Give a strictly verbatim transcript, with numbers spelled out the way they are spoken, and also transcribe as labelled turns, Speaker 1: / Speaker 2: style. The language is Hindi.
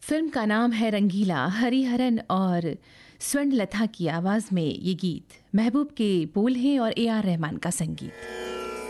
Speaker 1: फिल्म का नाम है रंगीला। हरिहरन और स्वर्णलता की आवाज़ में ये गीत, महबूब के बोल हैं और ए आर रहमान का संगीत।